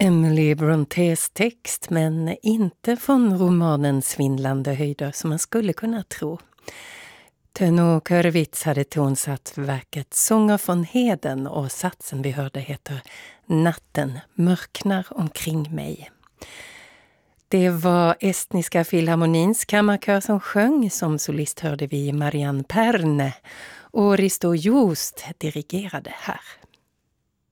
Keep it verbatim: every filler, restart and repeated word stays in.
Emily Brontes text, men inte från romanen Svindlande höjder som man skulle kunna tro. Töno Körwitz hade tonsatt verket Sånger från Heden och satsen vi hörde heter Natten mörknar omkring mig. Det var Estniska Filharmonins kammarkör som sjöng, som solist hörde vi Marianne Perne och Risto Just dirigerade här.